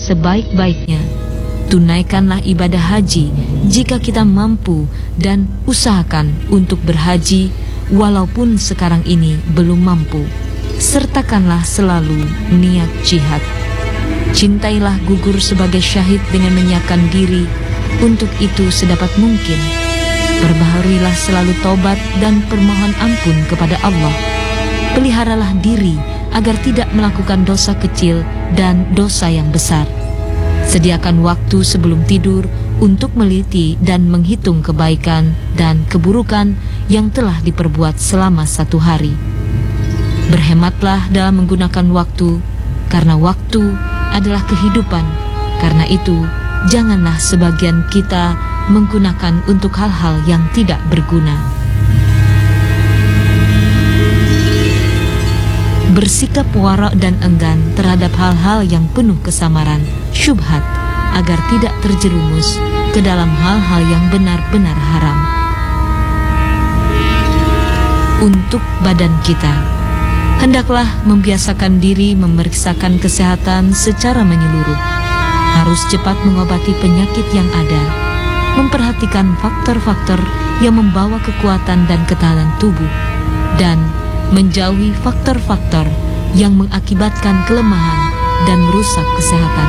sebaik-baiknya. Tunaikanlah ibadah haji jika kita mampu dan usahakan untuk berhaji walaupun sekarang ini belum mampu. Sertakanlah selalu niat jihad. Cintailah gugur sebagai syahid dengan menyiapkan diri untuk itu sedapat mungkin. Perbaharuilah selalu taubat dan permohon ampun kepada Allah. Peliharalah diri agar tidak melakukan dosa kecil dan dosa yang besar. Sediakan waktu sebelum tidur untuk meliti dan menghitung kebaikan dan keburukan yang telah diperbuat selama satu hari. Berhematlah dalam menggunakan waktu, karena waktu adalah kehidupan. Karena itu, janganlah sebagian kita menggunakan untuk hal-hal yang tidak berguna. Bersikap warak dan enggan terhadap hal-hal yang penuh kesamaran, syubhat, agar tidak terjerumus ke dalam hal-hal yang benar-benar haram. Untuk badan kita, hendaklah membiasakan diri memeriksakan kesehatan secara menyeluruh. Harus cepat mengobati penyakit yang ada, memperhatikan faktor-faktor yang membawa kekuatan dan ketahanan tubuh, dan menjauhi faktor-faktor yang mengakibatkan kelemahan dan merusak kesehatan.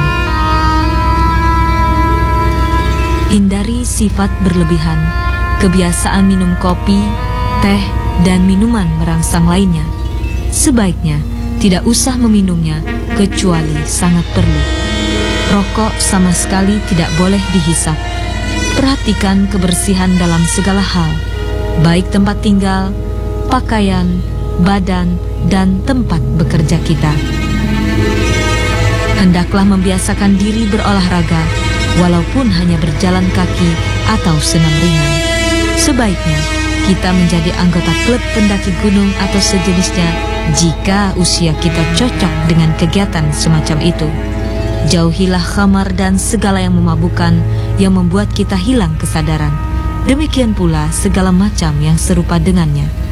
Hindari sifat berlebihan, kebiasaan minum kopi, teh, dan minuman merangsang lainnya. Sebaiknya tidak usah meminumnya kecuali sangat perlu. Rokok sama sekali tidak boleh dihisap. Perhatikan kebersihan dalam segala hal, baik tempat tinggal, pakaian, badan, dan tempat bekerja kita. Hendaklah membiasakan diri berolahraga, walaupun hanya berjalan kaki atau senam ringan. Sebaiknya kita menjadi anggota klub pendaki gunung atau sejenisnya jika usia kita cocok dengan kegiatan semacam itu. Jauhilah khamar dan segala yang memabukkan yang membuat kita hilang kesadaran. Demikian pula segala macam yang serupa dengannya.